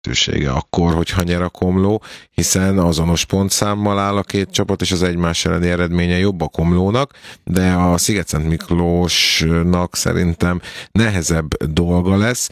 lehetősége akkor, hogyha nyer a Komló, hiszen azonos pontszámmal áll a két csapat, és az egymás elleni eredménye jobb a Komlónak, de a Szigetszent Miklósnak szerintem nehezebb dolga lesz.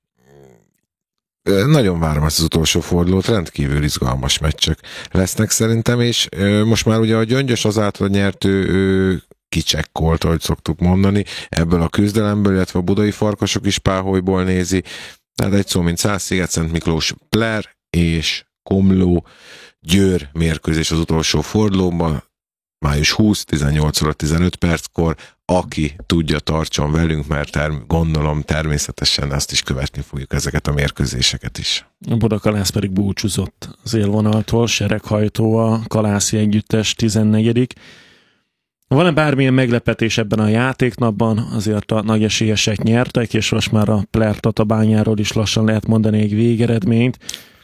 Nagyon várom ezt az utolsó fordulót, rendkívül izgalmas meccsek lesznek szerintem, és most már ugye a Gyöngyös azáltal nyert, ő kicsekkolt, ahogy szoktuk mondani, ebből a küzdelemből, illetve a budai farkasok is páholyból nézi. Tehát egy szó mint 100, Szigetszent Miklós, Pler és Komló Győr mérkőzés az utolsó fordulóban, május 20, 18 óra 15 perckor, aki tudja, tartson velünk, mert gondolom természetesen ezt is követni fogjuk, ezeket a mérkőzéseket is. A Budakalász pedig búcsúzott az élvonaltól, sereghajtó a kalászi együttes 14. Van-e bármilyen meglepetés ebben a játéknapban? Azért a nagy esélyesek nyertek, és most már a Pler Tatabányáról is lassan lehet mondani egy végeredményt.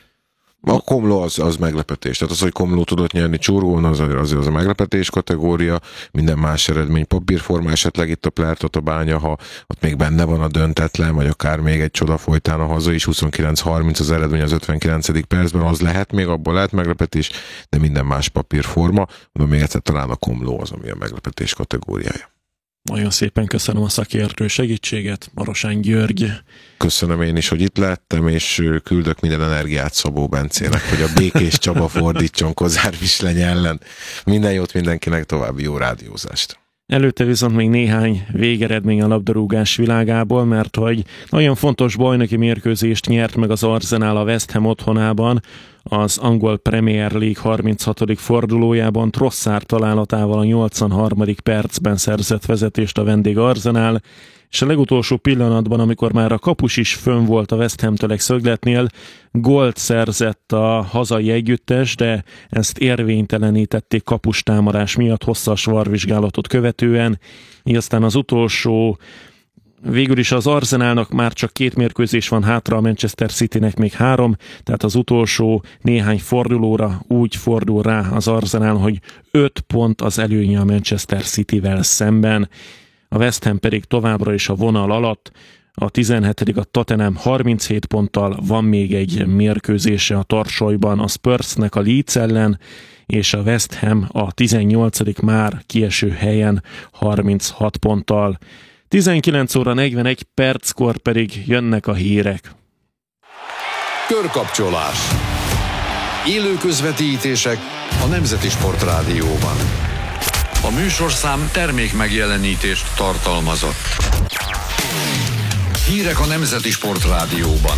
A Komló az meglepetés. Tehát az, hogy Komló tudott nyerni Csurgón, az a meglepetés kategória. Minden más eredmény papírforma, esetleg itt a Pler Tatabánya, ha ott még benne van a döntetlen, vagy akár még egy csoda folytán a haza is, 29-30 az eredmény az 59. percben, az lehet még, abból lehet meglepetés, de minden más papírforma. Mondom még egyszer, talán a Komló az, ami a meglepetés kategóriája. Nagyon szépen köszönöm a szakértő segítséget, Marosán György. Köszönöm én is, hogy itt lettem, és küldök minden energiát Szabó Bencének, hogy a Békés Csaba fordítson Kozár Visleny ellen. Minden jót mindenkinek, további jó rádiózást. Előtte viszont még néhány végeredmény a labdarúgás világából, mert hogy nagyon fontos bajnoki mérkőzést nyert meg az Arsenal a West Ham otthonában, az angol Premier League 36. fordulójában Trossard találatával a 83. percben szerzett vezetést a vendég Arsenal, és a legutolsó pillanatban, amikor már a kapus is fönn volt a West Hamtől egy szögletnél, gólt szerzett a hazai együttes, de ezt érvénytelenítették kapustámadás miatt hosszas VAR-vizsgálatot követően, így aztán az utolsó, végül is az Arsenalnak már csak 2 mérkőzés van hátra, a Manchester Citynek még 3, tehát az utolsó néhány fordulóra úgy fordul rá az Arsenal, hogy 5 pont az előnye a Manchester Cityvel szemben. A West Ham pedig továbbra is a vonal alatt, a 17. a Tottenham 37 ponttal, van még egy mérkőzése a tarsolyban a Spursnek a Leeds ellen, és a West Ham a 18. már kieső helyen 36 ponttal. 19 óra 41 perckor pedig jönnek a hírek. Körkapcsolás. Élő közvetítések a Nemzeti Sportrádióban. A műsorszám termék megjelenítést tartalmazott. Hírek a Nemzeti Sportrádióban.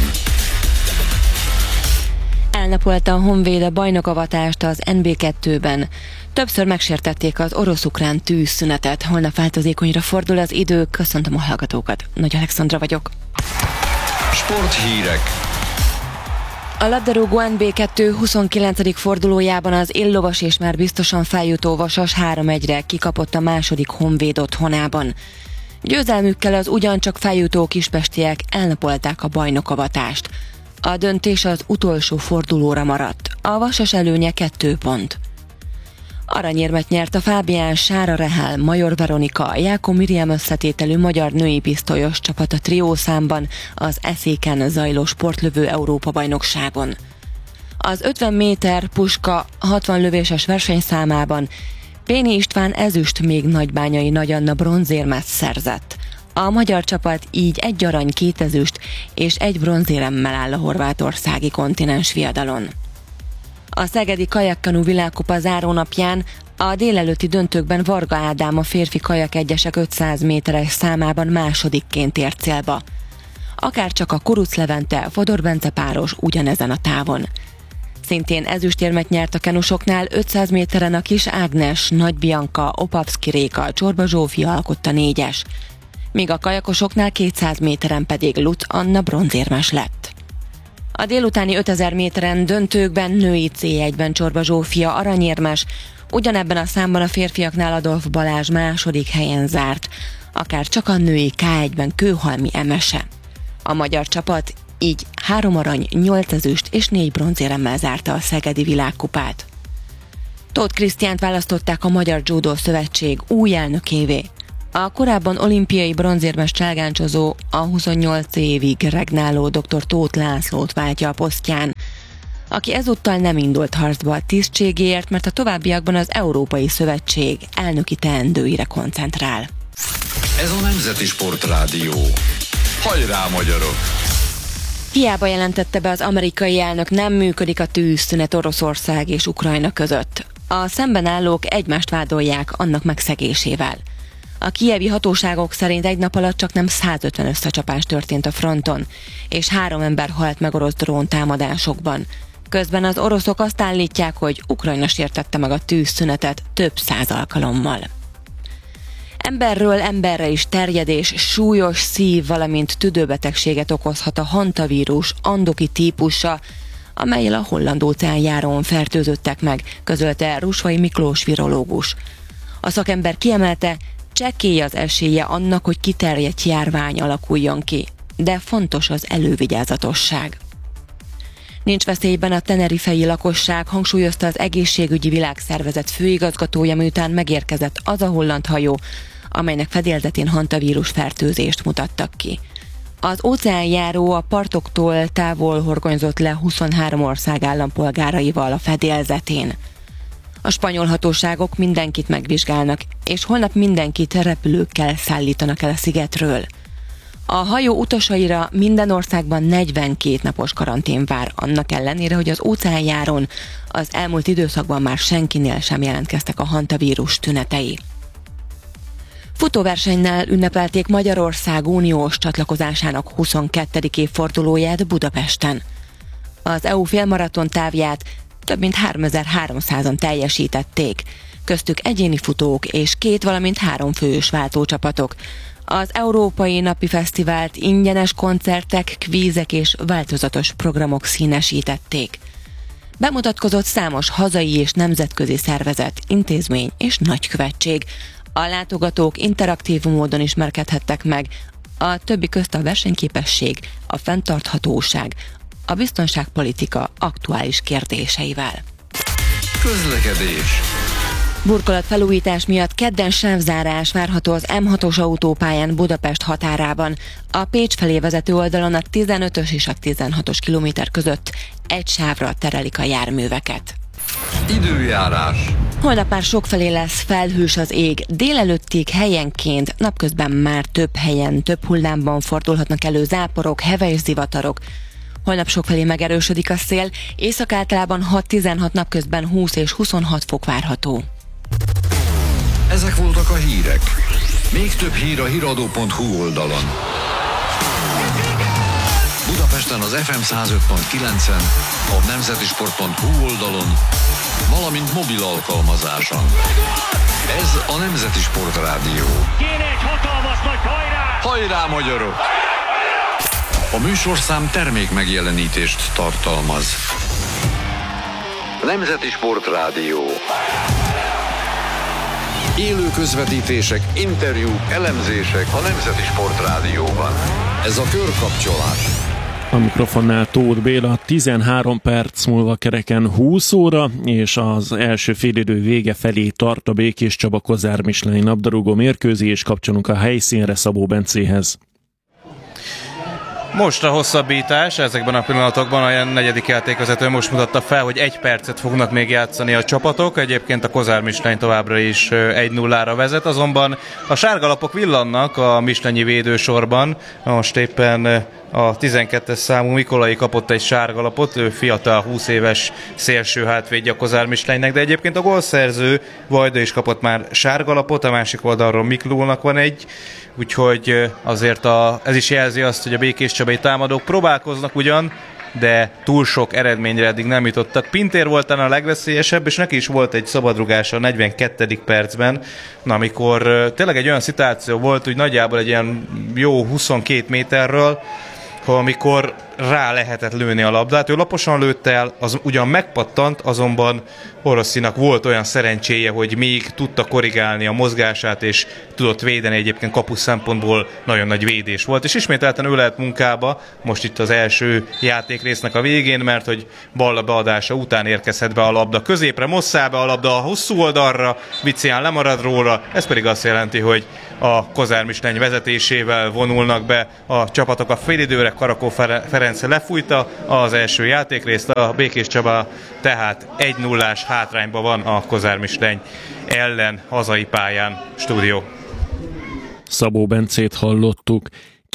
Elnapolta a Honvéd a bajnokavatást az NB2-ben. Többször megsértették az orosz-ukrán tűzszünetet. Holnap változékonyra fordul az idő. Köszöntöm a hallgatókat. Nagy Alexandra vagyok. Sporthírek. A labdarúgó NB2 29. fordulójában az illovas és már biztosan feljutó Vasas 3-1-re kikapott a második Honvéd otthonában. Győzelmükkel az ugyancsak feljutó kispestiek elnapolták a bajnokavatást. A döntés az utolsó fordulóra maradt. A Vasas előnye 2 pont. Aranyérmet nyert a Fábián Sára Rehel, Major Veronika, Jákó Miriam összetételű magyar női pisztolyos csapat a triószámban az Eszéken zajló sportlövő Európa-bajnokságon. Az 50 méter puska 60 lövéses versenyszámában Péni István ezüst, még Nagybányai Nagy Anna bronzérmet szerzett. A magyar csapat így 1 arany, 2 ezüst és 1 bronzéremmel áll a horvátországi kontinens viadalon. A szegedi kajakkanu világkupa zárónapján a délelőtti döntőkben Varga Ádám a férfi kajak egyesek 500 méteres számában másodikként ért célba. Akárcsak a Kuruc Levente, Fodor Bence páros ugyanezen a távon. Szintén ezüstérmet nyert a kenusoknál 500 méteren a Kis Ágnes, Nagy Bianca, Opavszki Réka, Csorba Zsófia alkotta 4-es, míg a kajakosoknál 200 méteren pedig Lutz Anna bronzérmes lett. A délutáni 5000 méteren döntőkben női C1-ben Csorba Zsófia aranyérmes, ugyanebben a számban a férfiaknál Adolf Balázs második helyen zárt, akár csak a női K1-ben Kőhalmi Emese. A magyar csapat így 3 arany, 8 ezüst és 4 bronzéremmel zárta a szegedi világkupát. Tóth Krisztiánt választották a Magyar Judo Szövetség új elnökévé. A korábban olimpiai bronzérmes cselgáncsozó a 28 évig regnáló dr. Tóth Lászlót váltja a posztján, aki ezúttal nem indult harcba a tisztségéért, mert a továbbiakban az Európai Szövetség elnöki teendőire koncentrál. Ez a Nemzeti Sportrádió. Hajrá, magyarok! Hiába jelentette be az amerikai elnök, nem működik a tűzszünet Oroszország és Ukrajna között. A szemben állók egymást vádolják annak megszegésével. A kijevi hatóságok szerint egy nap alatt csak nem 150 összecsapás történt a fronton, és 3 ember halt meg orosz dróntámadásokban. Közben az oroszok azt állítják, hogy Ukrajna sértette meg a tűzszünetet több 100 alkalommal. Emberről emberre is terjedés, súlyos szív, valamint tüdőbetegséget okozhat a hantavírus andoki típusa, amellyel a Holland-óceánjáron fertőzöttek meg, közölte Rusvai Miklós virológus. A szakember kiemelte, csekély az esélye annak, hogy kiterjedt járvány alakuljon ki, de fontos az elővigyázatosság. Nincs veszélyben a tenerifei lakosság, hangsúlyozta az Egészségügyi Világszervezet főigazgatója, miután megérkezett az a holland hajó, amelynek fedélzetén hantavírus fertőzést mutattak ki. Az óceánjáró a partoktól távol horgonyzott le 23 ország állampolgáraival a fedélzetén. A spanyol hatóságok mindenkit megvizsgálnak, és holnap mindenkit repülőkkel szállítanak el a szigetről. A hajó utasaira minden országban 42 napos karantén vár, annak ellenére, hogy az óceánjáron az elmúlt időszakban már senkinél sem jelentkeztek a hantavírus tünetei. Futóversenynel ünnepelték Magyarország uniós csatlakozásának 22. évfordulóját Budapesten. Az EU félmaraton távját több mint 3300-an teljesítették, köztük egyéni futók és 2, valamint 3 fős váltócsapatok. Az Európai Napi Fesztivált ingyenes koncertek, kvízek és változatos programok színesítették. Bemutatkozott számos hazai és nemzetközi szervezet, intézmény és nagykövetség. A látogatók interaktív módon ismerkedhettek meg, a többi közt a versenyképesség, a fenntarthatóság, a biztonságpolitika aktuális kérdéseivel. Közlekedés. Burkolatfelújítás miatt kedden sávzárás várható az M6-os autópályán Budapest határában. A Pécs felé vezető oldalon a 15-ös és a 16-os kilométer között egy sávra terelik a járműveket. Időjárás. Holnap már sokfelé lesz felhős az ég, délelőttig helyenként, napközben már több helyen, több hullámban fordulhatnak elő záporok, heves zivatarok. Holnap sokfelé megerősödik a szél, észak általában 6-16, napközben 20 és 26 fok várható. Ezek voltak a hírek. Még több hír a hiradó.hu oldalon. Budapesten az FM 105.9-en, a nemzetisport.hu oldalon, valamint mobil alkalmazáson. Ez a Nemzeti Sportrádió. Kéne egy hatalmas nagy hajrá! Hajrá, magyarok! A műsorszám termék megjelenítést tartalmaz. Nemzeti Sportrádió. Élő közvetítések, interjúk, elemzések a Nemzeti Sportrádióban. Ez a körkapcsolás. A mikrofonnál Tóth Béla, 13 perc múlva kereken 20 óra, és az első félidő vége felé tart a Békés Csaba Kozár Michelin labdarúgó mérkőzés, kapcsolunk a helyszínre Szabó Bencéhez. Most a hosszabbítás, ezekben a pillanatokban a negyedik játékvezető most mutatta fel, hogy 1 percet fognak még játszani a csapatok. Egyébként a Kozár Michelin továbbra is 1-0-ra vezet, azonban a sárgalapok villannak a Michelinyi védősorban. Most éppen a 12-es számú Mikolai kapott egy sárgalapot, ő fiatal, 20 éves szélső hátvédje a Kozár Michelinnek, de egyébként a gólszerző Vajda is kapott már sárgalapot, a másik oldalról Miklónak van egy, úgyhogy azért ez is jelzi azt, hogy a Békés Csabai támadók próbálkoznak ugyan, de túl sok eredményre eddig nem jutottak. Pintér volt a legveszélyesebb, és neki is volt egy szabadrugása a 42. percben, amikor tényleg egy olyan szituáció volt, hogy nagyjából egy ilyen jó 22 méterről, amikor rá lehetett lőni a labdát. Ő laposan lőtte el, az ugyan megpattant, azonban Orosszinak volt olyan szerencséje, hogy még tudta korrigálni a mozgását, és tudott védeni, egyébként kapus szempontból nagyon nagy védés volt. És ismételten ő lehet munkába, most itt az első játékrésznek a végén, mert hogy balla beadása után érkezhet be a labda középre, mosszál be a labda a hosszú oldalra, Vicián lemarad róla, ez pedig azt jelenti, hogy a Kozár Misleny vezetésével vonulnak be a csapatok a félidőre. Karakó Ferenc lefújta az első játékrészt, a Békés Csaba tehát 1-0-ás hátrányban van a Kozár Misleny ellen hazai pályán. Stúdió. Szabó Bencét hallottuk.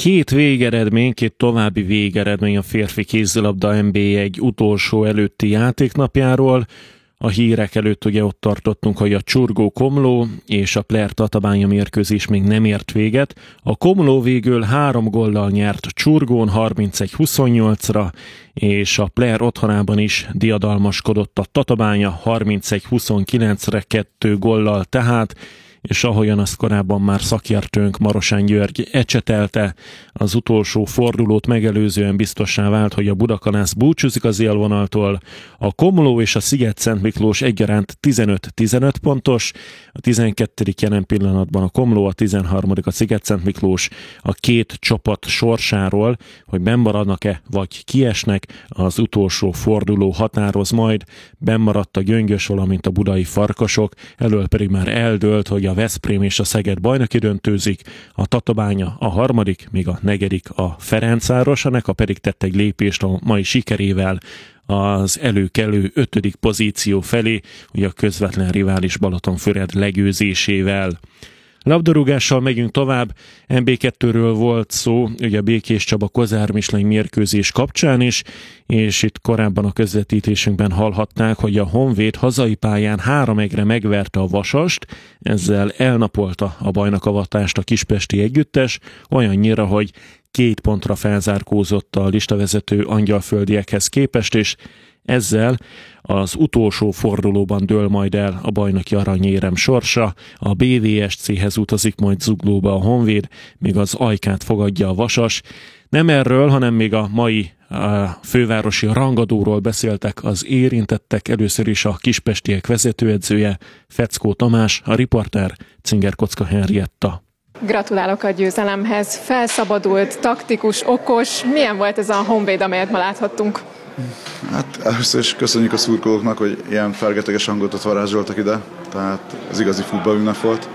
Két további végeredmény a férfi kézilabda NB1 utolsó előtti játéknapjáról. A hírek előtt ugye ott tartottunk, hogy a Csurgó-Komló és a Player-Tatabánya mérkőzés még nem ért véget. A Komló végül 3 góllal nyert Csurgón 31-28-ra, és a Player otthonában is diadalmaskodott a Tatabánya 31-29-re 2 góllal tehát, és ahogyan azt korábban már szakértőnk Marosán György ecsetelte, az utolsó fordulót megelőzően biztossá vált, hogy a Budakalász búcsúzik az élvonaltól. A Komló és a Sziget-Szent Miklós egyaránt 15-15 pontos, a 12. jelen pillanatban a Komló, a 13. a Sziget-Szent Miklós. A két csapat sorsáról, hogy bennmaradnak-e vagy kiesnek, az utolsó forduló határoz majd. Bennmaradt a Gyöngyös, valamint a budai Farkasok, elől pedig már eldőlt, hogy a Veszprém és a Szeged bajnoki döntőzik, a Tatabánya a 3., míg a 4. a Ferencváros, a Neka pedig tett egy lépést a mai sikerével az előkelő 5. pozíció felé, ugye a közvetlen rivális Balatonfüred legyőzésével. Labdarúgással megyünk tovább, MB2-ről volt szó, ugye a Békés Csaba Kozár Misleny mérkőzés kapcsán is, és itt korábban a közvetítésünkben hallhatták, hogy a Honvéd hazai pályán 3-1-re megverte a Vasast, ezzel elnapolta a bajnokavatást a kispesti együttes, olyannyira, hogy 2 pontra felzárkózott a listavezető angyalföldiekhez képest, és ezzel az utolsó fordulóban dől majd el a bajnoki aranyérem sorsa, a BVSC-hez utazik majd Zuglóba a Honvéd, míg az Ajkát fogadja a Vasas. Nem erről, hanem még a mai fővárosi rangadóról beszéltek az érintettek, először is a kispestiek vezetőedzője, Feckó Tamás, a riporter Cinger Kocka Henrietta. Gratulálok a győzelemhez, felszabadult, taktikus, okos. Milyen volt ez a Honvéd, amelyet ma láthattunk? Hát először is köszönjük a szurkolóknak, hogy ilyen fergeteges hangot varázsoltak ide, tehát ez igazi futballünnep volt.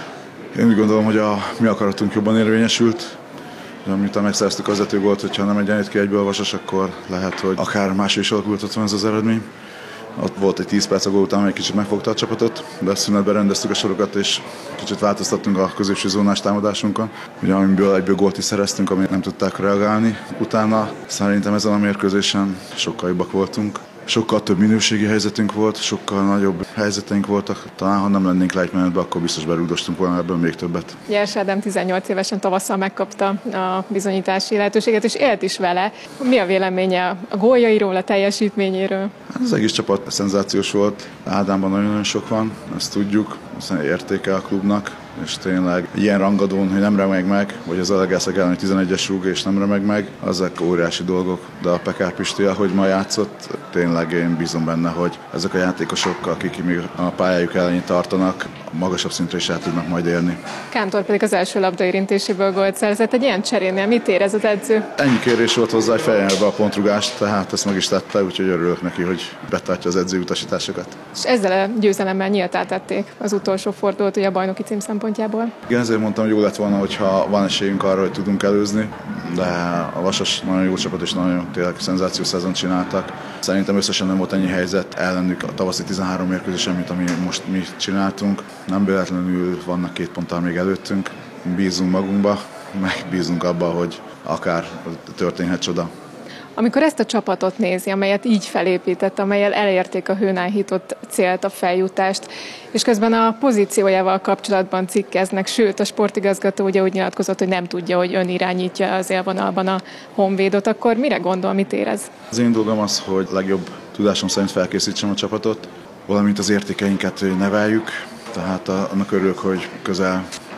Én úgy gondolom, hogy a mi akaratunk jobban érvényesült. Miután megszereztük az 5 gólt, hogyha nem egyenlít ki egyből a Vasas, akkor lehet, hogy akár máshogy is alakultott volna ez az eredmény. Ott volt egy 10 perc a gól után, egy kicsit megfogta a csapatot, de szünetben rendeztük a sorokat, és kicsit változtattunk a középső zónás támadásunkon. Ugye amiből egyből gólt is szereztünk, amit nem tudták reagálni. Utána szerintem ezen a mérkőzésen sokkal jobbak voltunk. Sokkal több minőségi helyzetünk volt, sokkal nagyobb helyzeteink voltak. Talán ha nem lennénk lejtmenetbe, akkor biztos berúgdostunk volna ebből még többet. Jers Ádám 18 évesen tavasszal megkapta a bizonyítási lehetőséget, és élt is vele. Mi a véleménye a góljairól, a teljesítményéről? Az egész csapat szenzációs volt. Ádámban nagyon-nagyon sok van, ezt tudjuk, aztán értéke a klubnak. És tényleg ilyen rangadón, hogy nem remeg meg, vagy az Alegászak ellen 11-es rúg és nem remeg meg, azok óriási dolgok. De a Pekár Pisti, ahogy ma játszott, tényleg én bízom benne, hogy ezek a játékosok, akik még a pályájuk elején tartanak, magasabb szintre is el tudnak majd érni. Kántor pedig az első labda érintéséből gólt szerzett. Egy ilyen cserénél mit érez az edző? Ennyi kérés volt hozzá, hogy fejjelje be a pontrugást, tehát ezt meg is tette, úgyhogy örülök neki, hogy betartja az edző utasításokat. És ezzel a győzelemmel nyíltá tették az utolsó fordulót ugye a bajnoki cím szempontjából. Igen, ezért mondtam, hogy jó lett volna, hogyha van esélyünk arra, hogy tudunk előzni, de a Vasas nagyon jó csapat és nagyon tényleg szenzációs szezont csináltak. Szerintem összesen nem volt ennyi helyzet ellenük a tavaszi 13 mérkőzésen, mint ami most mi csináltunk. Nem véletlenül vannak 2 ponttal még előttünk. Bízunk magunkba, meg bízunk abba, hogy akár történhet csoda. Amikor ezt a csapatot nézi, amelyet így felépített, amelyel elérték a hőn áhított célt, a feljutást, és közben a pozíciójával kapcsolatban cikkeznek, sőt a sportigazgató ugye úgy nyilatkozott, hogy nem tudja, hogy ön irányítja az élvonalban a Honvédot, akkor mire gondol, mit érez? Az én dolgom az, hogy legjobb tudásom szerint felkészítsem a csapatot, valamint az értékeinket neveljük, tehát annak örülök, hogy közel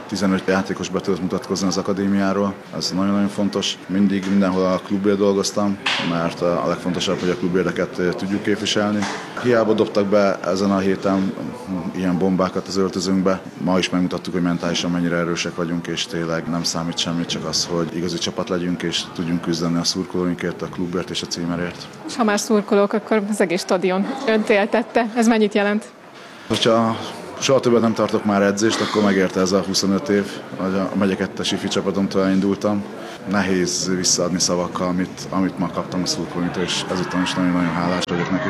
15 játékos be tudott mutatkozni az akadémiáról. Ez nagyon-nagyon fontos. Mindenhol a klubért dolgoztam, mert a legfontosabb, hogy a klubérdeket tudjuk képviselni. Hiába dobtak be ezen a héten ilyen bombákat az öltözőnkbe. Ma is megmutattuk, hogy mentálisan mennyire erősek vagyunk, és tényleg nem számít semmit, csak az, hogy igazi csapat legyünk, és tudjunk küzdeni a szurkolóinkért, a klubért és a címerért. És ha már szurkolók, akkor az egész stadion önt éltette. Ez mennyit jelent? Hogyha soha többet nem tartok már edzést, akkor megérte ez a 25 év, hogy a Megye 2-es ifi csapatomtól elindultam. Nehéz visszaadni szavakkal, amit ma kaptam a szurkolóinktól, és ezután is nagyon-nagyon hálás vagyok nekik.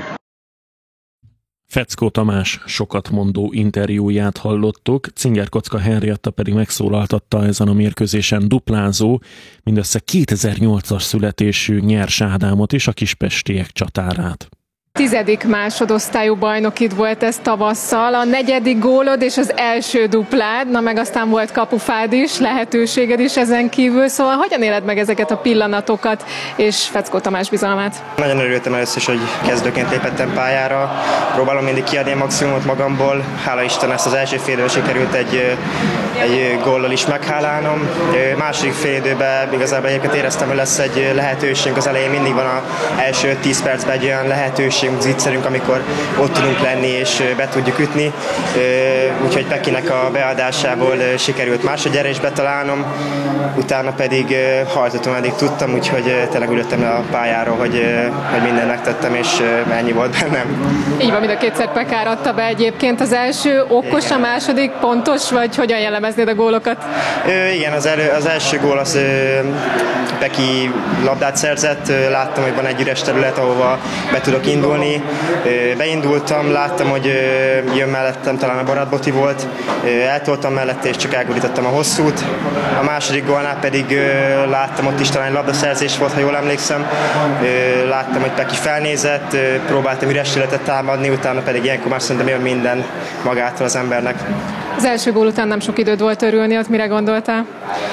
Feckó Tamás sokat mondó interjúját hallottuk, Cinger-Kocka Henrietta pedig megszólaltatta ezen a mérkőzésen duplázó, mindössze 2008-as születésű Nyers Ádámot is, a kispestiek csatárát. 10. másodosztályú bajnokid volt ez tavasszal, a 4. gólod és az első duplád, na meg aztán volt kapufád is, lehetőséged is ezen kívül, szóval hogyan éled meg ezeket a pillanatokat és Feckó Tamás bizalmát? Nagyon örültem először is, hogy kezdőként lépettem pályára, próbálom mindig kiadni a maximumot magamból, hála Isten ezt az első félidőben sikerült egy góllal is meghálálnom. Második félidőben igazából egyébként éreztem, hogy lesz egy lehetőségünk, az elején mindig van az első 10 percben egy olyan lehetőség, zicserünk, amikor ott tudunk lenni és be tudjuk ütni. Úgyhogy Pekinek a beadásából sikerült másodjára is betalálnom, utána pedig hajtottam, eddig tudtam, úgyhogy tényleg ülöttem le a pályáról, hogy mindent megtettem, és ennyi volt bennem. Így van, mind a kétszer Pekár adta be egyébként. Az első okos, a második pontos, vagy hogyan jellemeznéd a gólokat? Igen, az első gól az Peki labdát szerzett, láttam, hogy van egy üres terület, ahova be tudok indulni. Beindultam, láttam, hogy jön mellettem, talán a Barát Boti volt, eltoltam mellette, és csak elgurítottam a hosszút. A második gólnál pedig láttam, ott is talán labdaszerzés volt, ha jól emlékszem. Láttam, hogy Peki felnézett, próbáltam üres területet támadni, utána pedig ilyenkor már szerintem jön minden magától az embernek. Az első gól után nem sok időd volt örülni, ott mire gondoltál?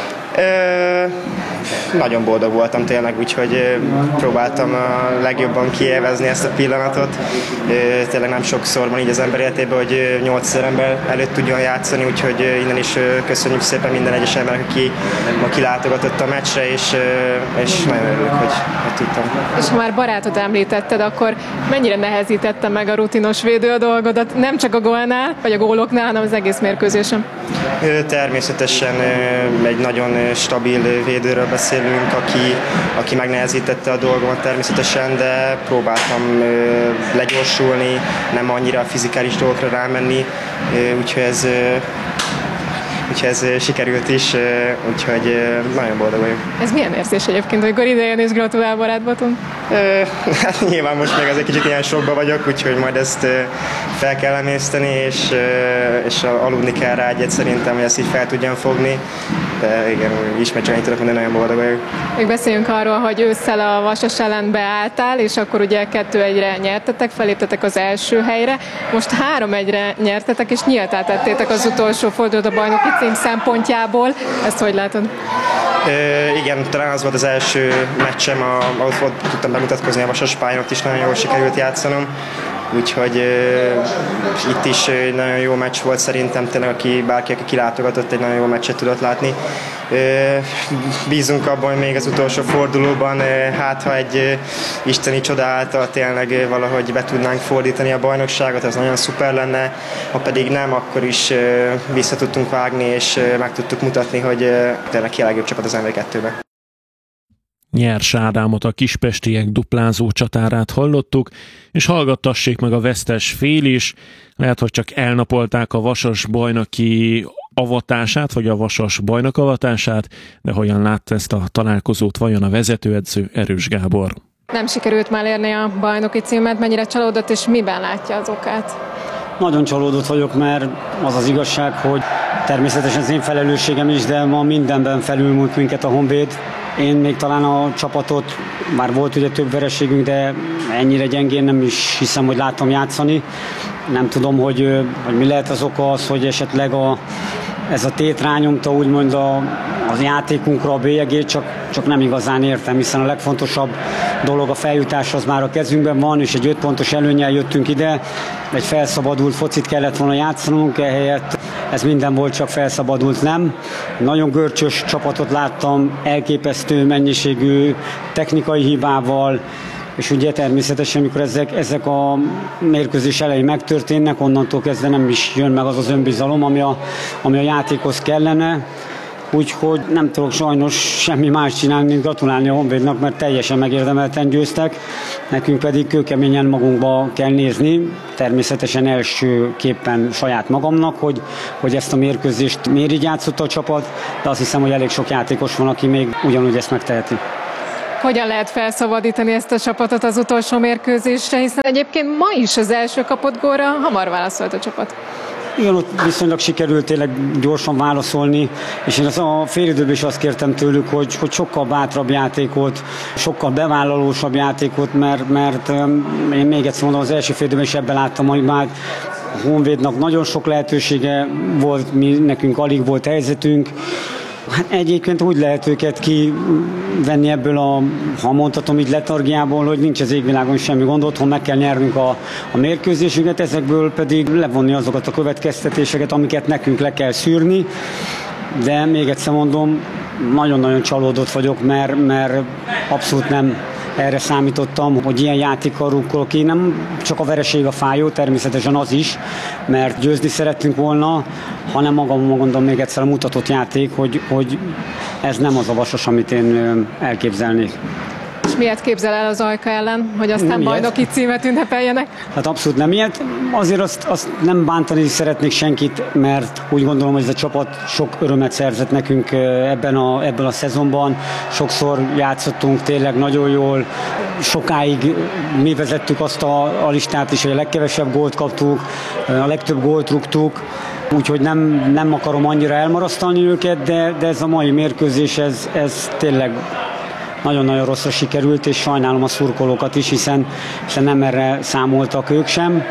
Nagyon boldog voltam tényleg, úgyhogy próbáltam a legjobban kiélvezni ezt a pillanatot. Tényleg nem sokszor van így az ember életében, hogy 8000 ember előtt tudjon játszani, úgyhogy innen is köszönjük szépen minden egyes embernek, aki ma kilátogatott a meccsre, és nagyon örülök, hogy tudtam. És ha már Barátot említetted, akkor mennyire nehezítette meg a rutinos védő a dolgodat, nem csak a gólnál, vagy a góloknál, hanem az egész mérkőzésen? Természetesen egy nagyon stabil védőről beszélünk, aki megnehezítette a dolgomat természetesen, de próbáltam legyorsulni, nem annyira a fizikális dolgokra rámenni, úgyhogy ez sikerült is, úgyhogy nagyon boldog vagyok. Ez milyen érzés egyébként, amikor idejön és gratulál Barát Boton? Hát nyilván most még egy kicsit ilyen sokba vagyok, úgyhogy majd ezt fel kell emészteni, és aludni kell rá egyet szerintem, hogy ezt így fel tudjam fogni. De igen, ismét csak tudok mondani, nagyon boldog vagyok. Még beszéljünk arról, hogy ősszel a Vasas ellen beálltál, és akkor ugye 2-1-re nyertetek, feléptetek az első helyre. Most 3-1-re nyertetek, és nyíltá tettétek az utolsó fordulót a bajnoki cím szempontjából. Ezt hogy látod? Igen, talán az volt az első meccsem, ahol tudtam bemutatkozni a Vasas pályán, ott is nagyon jól sikerült játszanom. Úgyhogy itt is nagyon jó meccs volt szerintem, tényleg bárki, aki kilátogatott, egy nagyon jó meccset tudott látni. Bízunk abban, hogy még az utolsó fordulóban, hát ha egy isteni csoda által tényleg valahogy be tudnánk fordítani a bajnokságot, ez nagyon szuper lenne. Ha pedig nem, akkor is vissza tudtunk vágni, és meg tudtuk mutatni, hogy tényleg ki a legjobb csapat az MV2-be. Nyers Ádámot, a kispestiek duplázó csatárát hallottuk, és hallgattassék meg a vesztes fél is. Lehet, hogy csak elnapolták a Vasas bajnoki avatását, vagy a Vasas bajnok avatását, de hogyan látta ezt a találkozót vajon a vezetőedző Erős Gábor? Nem sikerült már érni a bajnoki címet, mennyire csalódott, és miben látja az okát? Nagyon csalódott vagyok, mert az az igazság, hogy természetesen az én felelősségem is, de ma mindenben felülmúlt minket a Honvéd. Én még talán a csapatot, már volt ugye több vereségünk, de ennyire gyengén nem is hiszem, hogy láttam játszani. Nem tudom, hogy mi lehet az oka az, hogy esetleg ez a tét rányomta úgymond az játékunkra a bélyegét, csak nem igazán értem, hiszen a legfontosabb dolog a feljutás az már a kezünkben van, és egy 5 pontos előnnyel jöttünk ide, egy felszabadult focit kellett volna játszanunk, ehelyett ez minden volt, csak felszabadult nem. Nagyon görcsös csapatot láttam, elképesztő mennyiségű technikai hibával, és ugye természetesen, amikor ezek a mérkőzés elején megtörténnek, onnantól kezdve nem is jön meg az az önbizalom, ami a játékhoz kellene. Úgyhogy nem tudok sajnos semmi más csinálni, mint gratulálni a Honvédnak, mert teljesen megérdemelten győztek. Nekünk pedig kőkeményen magunkba kell nézni, természetesen elsőképpen saját magamnak, hogy ezt a mérkőzést miért így játszott a csapat, de azt hiszem, hogy elég sok játékos van, aki még ugyanúgy ezt megteheti. Hogyan lehet felszabadítani ezt a csapatot az utolsó mérkőzésre, hiszen egyébként ma is az első kapott gólra hamar válaszolt a csapat. Igen, ott viszonylag sikerült tényleg gyorsan válaszolni, és én a félidőben is azt kértem tőlük, hogy sokkal bátrabb játékot, sokkal bevállalósabb játékot, mert én még egyszer mondom, az első félidőben is ebben láttam a hibát. A Honvédnak nagyon sok lehetősége volt, nekünk alig volt helyzetünk. Hát egyébként úgy lehet őket kivenni ebből ha mondhatom így, letargiából, hogy nincs az égvilágon semmi gond, otthon meg kell nyernünk a mérkőzésünket, ezekből pedig levonni azokat a következtetéseket, amiket nekünk le kell szűrni, de még egyszer mondom, nagyon-nagyon csalódott vagyok, mert abszolút nem erre számítottam, hogy ilyen játékkal rukkolok ki. Nem csak a vereség a fájó, természetesen az is, mert győzni szerettünk volna, hanem magamon gondolom még egyszer a mutatott játék, hogy ez nem az a Vasas, amit én elképzelnék. És miért képzel el az Ajka ellen, hogy aztán nem bajnoki címet ünnepeljenek? Hát abszolút nem ilyet. Azért azt nem bántani szeretnék senkit, mert úgy gondolom, hogy ez a csapat sok örömet szerzett nekünk ebben a szezonban. Sokszor játszottunk tényleg nagyon jól. Sokáig mi vezettük azt a listát is, hogy a legkevesebb gólt kaptuk, a legtöbb gólt rúgtuk. Úgyhogy nem akarom annyira elmarasztalni őket, de ez a mai mérkőzés, ez tényleg nagyon-nagyon rosszra sikerült, és sajnálom a szurkolókat is, hiszen nem erre számoltak ők sem.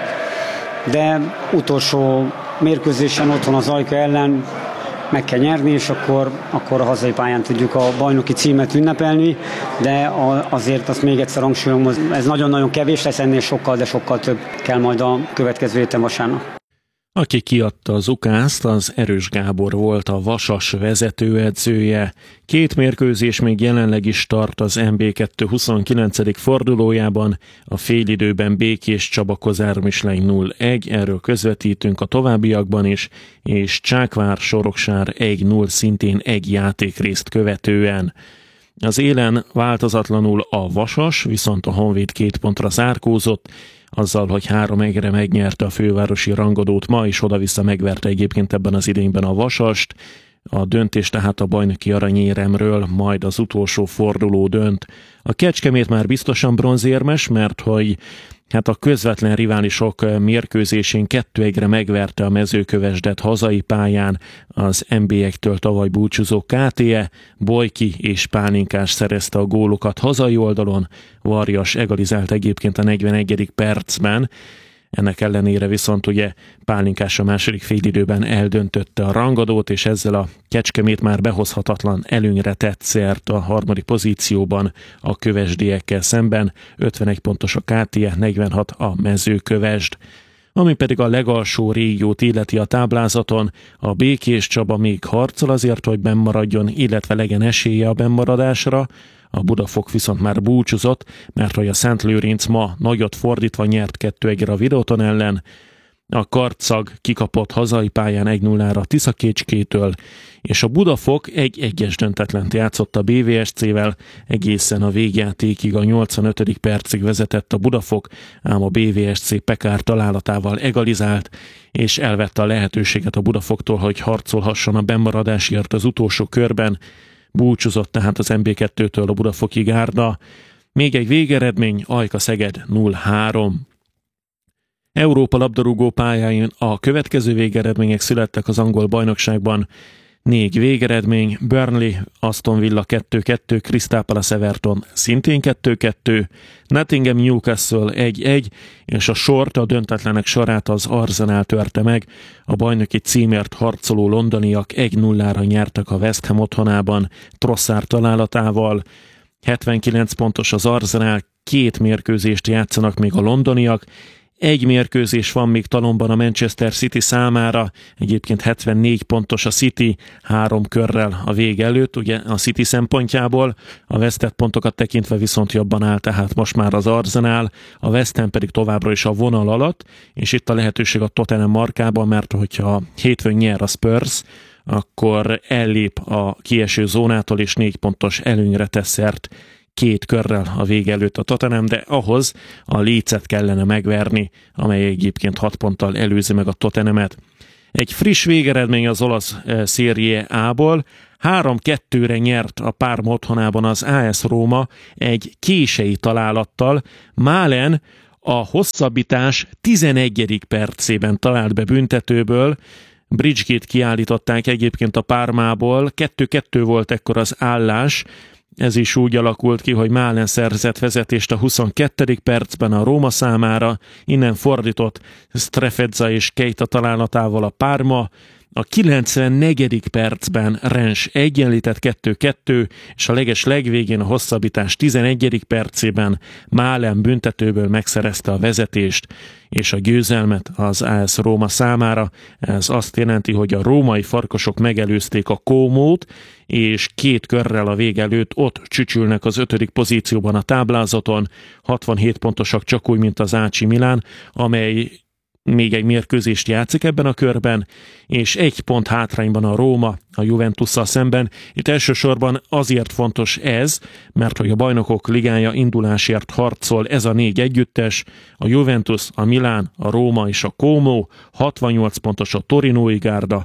De utolsó mérkőzésen otthon az Ajka ellen meg kell nyerni, és akkor a hazai pályán tudjuk a bajnoki címet ünnepelni, de azért azt még egyszer hangsúlyozom, ez nagyon-nagyon kevés lesz, ennél sokkal, de sokkal több kell majd a következő héten vasárnap. Aki kiadta az ukázt, az Erős Gábor volt, a Vasas vezetőedzője. 2 mérkőzés még jelenleg is tart az MB2 29. fordulójában, a félidőben Békés Csaba Kozár Mislány 0-1, erről közvetítünk a továbbiakban is, és Csákvár Soroksár 1-0 szintén egy játékrészt követően. Az élen változatlanul a Vasas, viszont a Honvéd 2 pontra zárkózott, azzal, hogy 3-1-re megnyerte a fővárosi rangadót ma, és oda-vissza megverte egyébként ebben az idényben a Vasast. A döntés tehát a bajnoki aranyéremről majd az utolsó forduló dönt. A Kecskemét már biztosan bronzérmes, mert hogy a közvetlen riválisok mérkőzésén 2-1-re megverte a Mezőkövesdet hazai pályán az NB1-től tavaly búcsúzó KTE, Bojki és Pálinkás szerezte a gólokat hazai oldalon, Varjas egalizált egyébként a 41. percben, ennek ellenére viszont ugye Pálinkás a második félidőben eldöntötte a rangadót, és ezzel a Kecskemét már behozhatatlan előnyre tett szert a harmadik pozícióban a kövesdiekkel szemben, 51 pontos a KTE, 46 a Mezőkövesd. Ami pedig a legalsó régiót illeti a táblázaton, a Békés Csaba még harcol azért, hogy bennmaradjon, illetve legyen esélye a bennmaradásra. A Budafok viszont már búcsúzott, mert hogy a Szentlőrinc ma nagyot fordítva nyert 2-1-re a Videoton ellen. A Karcag kikapott hazai pályán 1-0-ra a Tiszakécskétől, és a Budafok 1-1-es döntetlent játszott a BVSC-vel, egészen a végjátékig a 85. percig vezetett a Budafok, ám a BVSC Pekár találatával egalizált, és elvette a lehetőséget a Budafoktól, hogy harcolhasson a bennmaradásért az utolsó körben. Búcsúzott tehát az MB2-től a Budafoki gárda. Még egy végeredmény, Ajka Szeged 0-3. Európa labdarúgó pályáin a következő végeredmények születtek az angol bajnokságban. 4 végeredmény, Burnley, Aston Villa 2-2, Crystal Palace Everton szintén 2-2, Nottingham Newcastle 1-1, és a sort, a döntetlenek sorát az Arsenal törte meg. A bajnoki címért harcoló londoniak 1-0-ra nyertek a West Ham otthonában Trossard találatával. 79 pontos az Arsenal, 2 mérkőzést játszanak még a londoniak, Egy mérkőzés van még talomban a Manchester City számára, egyébként 74 pontos a City 3 körrel a vég előtt, ugye a City szempontjából, a vesztett pontokat tekintve viszont jobban áll, tehát most már az Arsenal, a West Ham pedig továbbra is a vonal alatt, és itt a lehetőség a Tottenham markában, mert hogyha hétfőn nyer a Spurs, akkor ellép a kieső zónától, és 4 pontos előnyre tesz szert 2 körrel a vége előtt a Tottenham, de ahhoz a Leedset kellene megverni, amely egyébként 6 ponttal előzi meg a Tottenhamet. Egy friss végeredmény az olasz Serie A-ból, 3-2-re nyert a Parma otthonában az AS Róma egy kései találattal. Malen a hosszabbítás 11. percében talált be büntetőből, Bridgegate kiállították egyébként a Parmából, 2-2 volt ekkor az állás, ez is úgy alakult ki, hogy Malen szerzett vezetést a 22. percben a Róma számára, innen fordított Strefezza és Keita találatával a Parma, a 94. percben Rennes egyenlített 2-2, és a legvégén a hosszabbítás 11. percében Malen büntetőből megszerezte a vezetést és a győzelmet az AS Róma számára. Ez azt jelenti, hogy a római farkasok megelőzték a Comót, és 2 körrel a vég előtt ott csücsülnek az 5. pozícióban a táblázaton, 67 pontosak, csak úgy, mint az AC Milan, amely még egy mérkőzést játszik ebben a körben, és 1 pont hátrányban a Róma a Juventusszal szemben. Itt elsősorban azért fontos ez, mert hogy a Bajnokok Ligája indulásért harcol ez a 4 együttes, a Juventus, a Milán, a Róma és a Como, 68 pontos a Torinói gárda,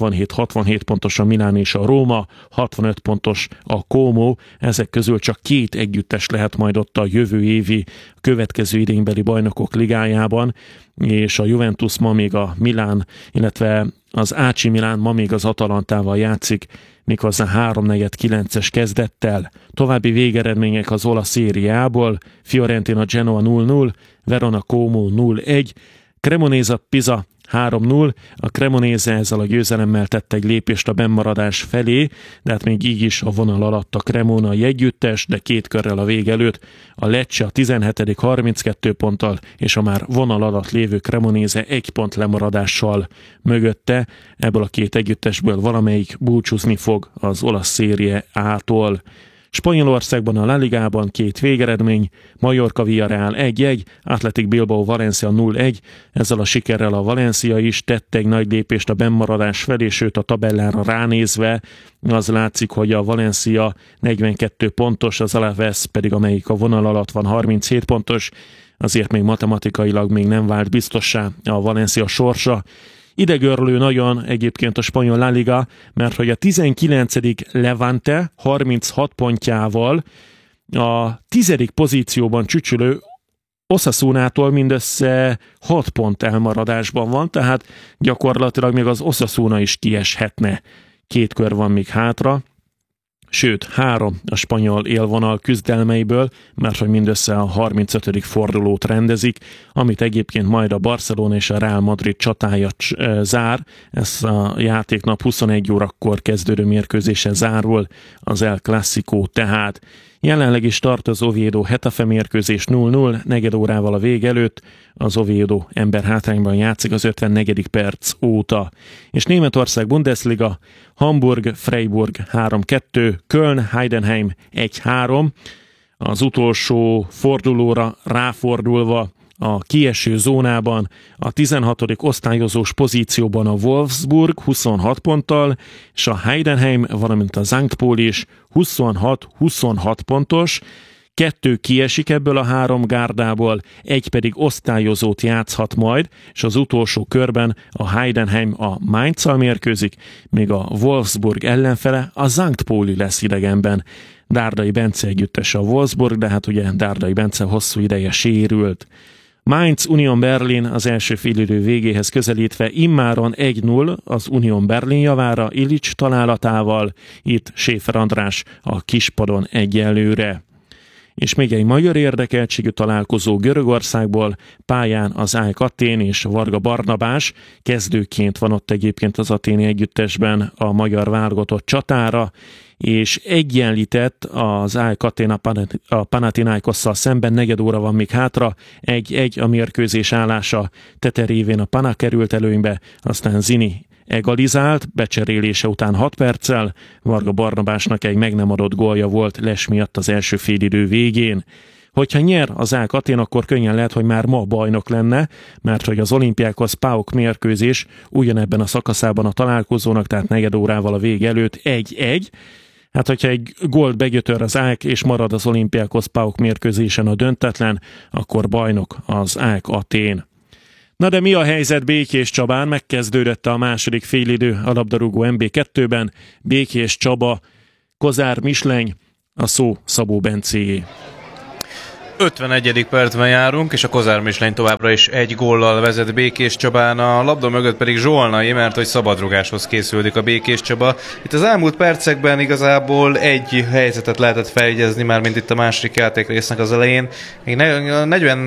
67 pontos a Milán és a Róma, 65 pontos a Como, ezek közül csak 2 együttes lehet majd ott a jövő évi, következő idénybeli Bajnokok Ligájában, és a Juventus ma még a Milán, illetve az AC Milán ma még az Atalantával játszik, méghozzá 3-4-9-es kezdettel. További végeredmények az olasz Serie A-ból, Fiorentina Genoa 0-0, Verona Como 0-1, Cremonese Pisa 3-0, a Cremonese ezzel a győzelemmel tett egy lépést a bennmaradás felé, de hát még így is a vonal alatt a Cremonai együttes, de 2 körrel a vég előtt a Lecce a 17. 32 ponttal, és a már vonal alatt lévő Cremonese 1 pont lemaradással mögötte. Ebből a 2 együttesből valamelyik búcsúzni fog az olasz Serie A-tól. Spanyolországban a La Ligában 2 végeredmény, Mallorca Villarreal 1-1, Athletic Bilbao Valencia 0-1, ezzel a sikerrel a Valencia is tett egy nagy lépést a bennmaradás felé, sőt a tabellára ránézve az látszik, hogy a Valencia 42 pontos, az Alaves pedig, amelyik a vonal alatt van, 37 pontos, azért még matematikailag még nem vált biztossá a Valencia sorsa. Idegörlő nagyon egyébként a spanyol La Liga, mert hogy a 19. Levante 36 pontjával a 10. pozícióban csücsülő Osasunától mindössze 6 pont elmaradásban van, tehát gyakorlatilag még az Osasuna is kieshetne. 2 kör van még hátra, sőt 3 a spanyol élvonal küzdelmeiből, mert hogy mindössze a 35. fordulót rendezik, amit egyébként majd a Barcelona és a Real Madrid csatája zár. Ez a játéknap 21 órakor kezdődő mérkőzése zárul, az El Clásico tehát. Jelenleg is tart az Oviedo Getafe mérkőzés 0-0, negyed órával a vég előtt, az Oviedo ember hátrányban játszik az 54. perc óta. És Németország Bundesliga, Hamburg, Freiburg 3-2, Köln, Heidenheim 1-3, az utolsó fordulóra ráfordulva a kieső zónában a 16. osztályozós pozícióban a Wolfsburg 26 ponttal, és a Heidenheim, valamint a St. Pauli is 26 pontos, 2 kiesik ebből a 3 gárdából, 1 pedig osztályozót játszhat majd, és az utolsó körben a Heidenheim a Mainzzal mérkőzik, míg a Wolfsburg ellenfele a St. Pauli lesz idegenben. Dárdai Bence együttes a Wolfsburg, de hát ugye Dárdai Bence hosszú ideje sérült. Mainz Union Berlin az első félidő végéhez közelítve immáron 1-0 az Union Berlin javára Illich találatával, itt Schäfer András a kispadon egyelőre. és még egy magyar érdekeltségű találkozó Görögországból, pályán az AEK Athén és Varga Barnabás, kezdőként van ott egyébként az aténi együttesben a magyar válogatott csatára, és egyenlített az AEK Athén a Panathinaikosszal szemben, 4 óra van még hátra, 1-1 a mérkőzés állása, tete révén a Pana került előnybe, aztán Zini egalizált, becserélése után 6 perccel, Varga Barnabásnak egy meg nem adott gólja volt les miatt az első félidő végén. Hogyha nyer az AEK Athén, akkor könnyen lehet, hogy már ma bajnok lenne, mert hogy az Olympiakos PAOK mérkőzés ugyanebben a szakaszában a találkozónak, tehát 4 órával a vég előtt 1-1. Hát, hogyha egy gólt begyötör az AEK, és marad az Olympiakos PAOK mérkőzésen a döntetlen, akkor bajnok az AEK Athén. Na de mi a helyzet Békés Csabán? Megkezdődött a második félidő a labdarúgó MB2-ben. Békés Csaba, Kozár Misleny, a szó Szabó Bencéjé. 51. percben járunk, és a Kozár Misleny továbbra is 1 góllal vezet Békés Csabán, a labda mögött pedig Zsolnai, mert hogy szabadrugáshoz készüldik a Békés Csaba. Itt az elmúlt percekben igazából egy helyzetet lehetett feljegyezni, már mint itt a második játékrésznek az elején. Még a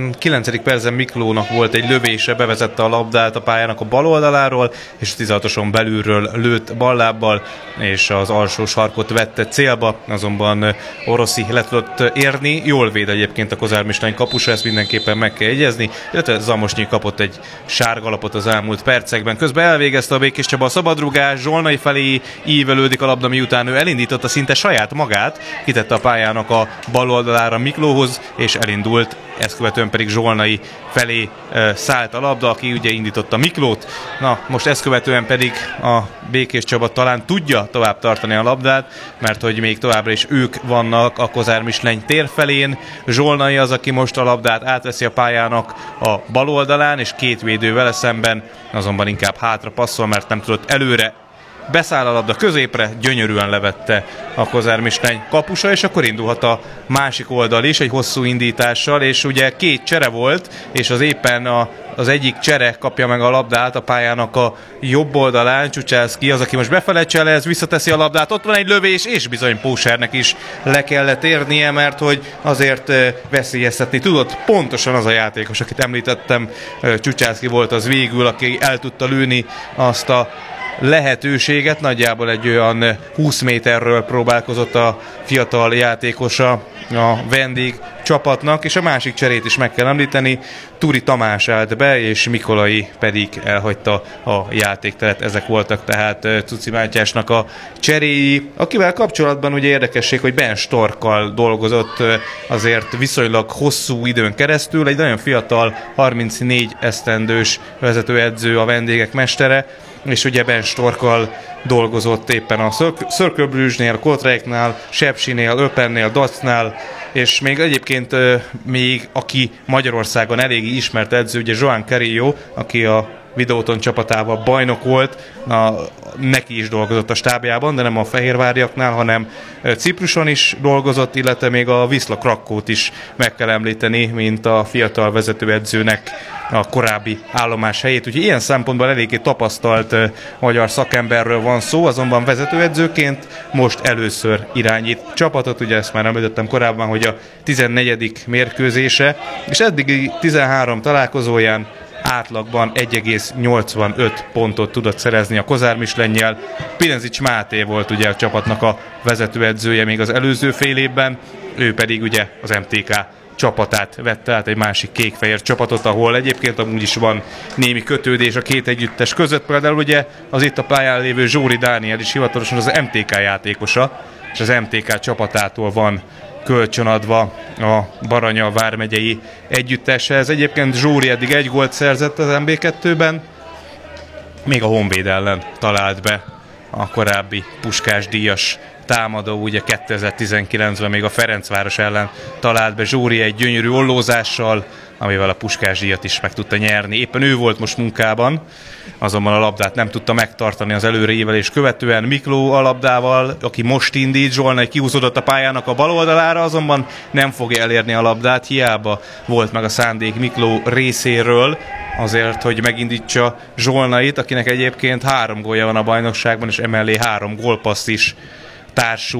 49. percben Miklónak volt egy lövése, bevezette a labdát a pályának a bal oldaláról, és 16-oson belülről lőtt ballábbal, és az alsó sarkot vette célba, azonban Oroszi le tudott érni, jól véd egyébként a Kozár Misleny kapusa, ezt mindenképpen meg kell jegyezni, illetve Zamosnyi kapott egy sárgalapot az elmúlt percekben. Közben elvégezte a Békés Csaba a szabadrugás, Zsolnai felé ívelődik a labda, miután ő elindította szinte saját magát, kitette a pályának a bal oldalára Miklóhoz, és elindult, ezt követően pedig Zsolnai felé szállt a labda, aki ugye indította Miklót. Na, most ezt követően pedig a Békés Csaba talán tudja tovább tartani a labdát, mert hogy még továbbra is ők vannak a Kozár Misleny tér felén. Zsolnai az, aki most a labdát átveszi a pályának a bal oldalán, és 2 védő vele szemben, azonban inkább hátra passzol, mert nem tudott előre. Beszáll a labda középre, gyönyörűen levette a Kozár Misleny kapusa, és akkor indulhat a másik oldal is egy hosszú indítással, és ugye 2 csere volt, és az éppen az egyik csere kapja meg a labdát a pályának a jobb oldalán, Csucsászki az, aki most befele cselez, visszateszi a labdát, ott van egy lövés, és bizony Pósernek is le kellett érnie, mert hogy azért veszélyeztetni tudott. Pontosan az a játékos, akit említettem, Csucsászki volt az végül, aki el tudta lőni azt a lehetőséget, nagyjából egy olyan 20 méterről próbálkozott a fiatal játékosa a vendég csapatnak, és a másik cserét is meg kell említeni, Turi Tamás állt be, és Mikolai pedig elhagyta a játékteret. Ezek voltak tehát Cuci Mátyásnak a cseréi, akivel kapcsolatban ugye érdekesség, hogy Ben Storkkal dolgozott azért viszonylag hosszú időn keresztül, egy nagyon fiatal, 34 esztendős vezetőedző a vendégek mestere, és ugye Ben Storkkal dolgozott éppen a Circle Bruges-nél, Kortrijknál, Sepsinél, Öpennél, Dacnál, és még egyébként még aki Magyarországon eléggé ismert edző, ugye Joan Carrillo, aki a Videóton csapatával bajnok volt, neki is dolgozott a stábjában, de nem a fehérváriaknál, hanem Cipruson is dolgozott, illetve még a Wisla Krakót is meg kell említeni, mint a fiatal vezetőedzőnek a korábbi állomás helyét. Úgyhogy ilyen szempontból eléggé tapasztalt magyar szakemberről van szó, azonban vezetőedzőként most először irányít csapatot, ugye ezt már említettem korábban, hogy a 14. mérkőzése, és eddigi 13 találkozóján átlagban 1,85 pontot tudott szerezni a Kozár Mislennyel. Pilenzics Máté volt ugye a csapatnak a vezetőedzője még az előző fél évben, ő pedig ugye az MTK csapatát vette át, egy másik kék-fehér csapatot, ahol egyébként amúgy is van némi kötődés a 2 együttes között. Például ugye az itt a pályán lévő Zsóri Dániel is hivatalosan az MTK játékosa, és az MTK csapatától van kölcsönadva a Baranya vármegyei együtteshez. Egyébként Zsóri eddig 1 gólt szerzett az MB2-ben, még a Honvéd ellen talált be a korábbi Puskás díjas támadó, ugye 2019-ben még a Ferencváros ellen talált be Zsóri egy gyönyörű ollózással, amivel a Puskás díjat is meg tudta nyerni. Éppen ő volt most munkában, azonban a labdát nem tudta megtartani az előreívelés követően. Mikló a labdával, aki most indít, Zsolnai kihúzódott a pályának a bal oldalára, azonban nem fogja elérni a labdát, hiába volt meg a szándék Mikló részéről, azért, hogy megindítsa Zsolnait, akinek egyébként 3 gólja van a bajnokságban, és emellé 3 gólpassz is társul,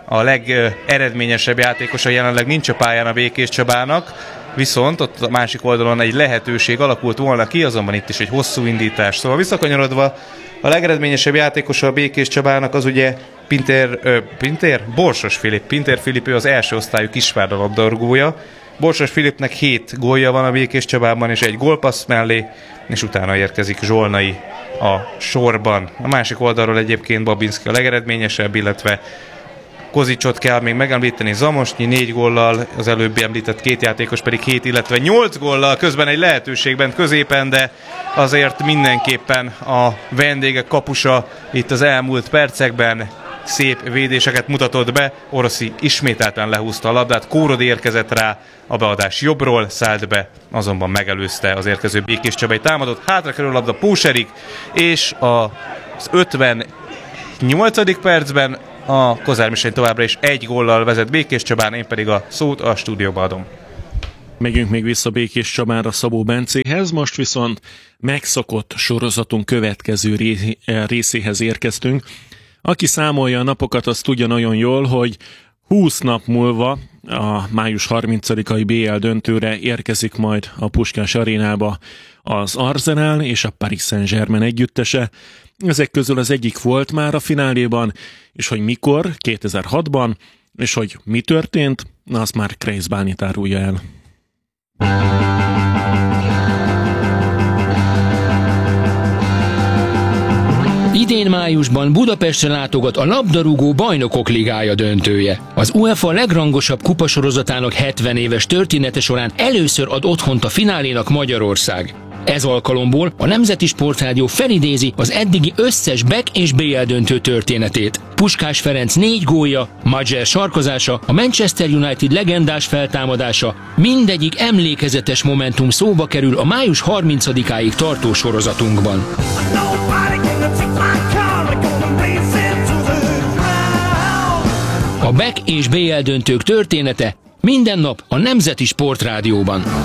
a legeredményesebb játékosa jelenleg nincs a pályán a Békés Csabának, viszont ott a másik oldalon egy lehetőség alakult volna ki, azonban itt is egy hosszú indítás. Szóval visszakanyarodva, a legeredményesebb játékosa a Békés Csabának az ugye Borsos Filip. Pintér Filip, ő az első osztályú Kisvárda labdarúgója. Borsos Filipnek 7 gólja van a Békés Csabában, és egy gólpassz mellé, és utána érkezik Zsolnai a sorban. A másik oldalról egyébként Babinszki a legeredményesebb, illetve Kozicsot kell még megemlíteni, Zamosnyi 4 góllal, az előbbi említett 2 játékos pedig 7, illetve 8 góllal, közben egy lehetőségben középen, de azért mindenképpen a vendégek kapusa itt az elmúlt percekben szép védéseket mutatott be. Oroszi ismételten lehúzta a labdát, Kórodi érkezett rá, a beadás jobbról szállt be, azonban megelőzte az érkező Békés Csabai támadót, hátra kerül a labda Póserig, és az 58. percben a Kozár Misleny továbbra is 1 góllal vezet Békés Csabán, én pedig a szót a stúdióba adom. Megyünk még vissza Békés Csabára Szabó Bencéhez, most viszont megszokott sorozatunk következő részéhez érkeztünk. Aki számolja a napokat, az tudja nagyon jól, hogy 20 nap múlva a május 30-ai BL döntőre érkezik majd a Puskás Arénába az Arsenal és a Paris Saint-Germain együttese. Ezek közül az egyik volt már a fináléban, és hogy mikor, 2006-ban, és hogy mi történt, azt már Kreisz Bálint árulja el. Idén májusban Budapestre látogat a labdarúgó Bajnokok Ligája döntője. Az UEFA legrangosabb kupasorozatának 70 éves története során először ad otthont a finálénak Magyarország. Ez alkalomból a Nemzeti Sportrádió felidézi az eddigi összes BEK és BL döntő történetét. Puskás Ferenc 4 gólja, Magyar sarkozása, a Manchester United legendás feltámadása, mindegyik emlékezetes momentum szóba kerül a május 30-áig tartó sorozatunkban. A BEK és BL döntők története minden nap a Nemzeti Sportrádióban.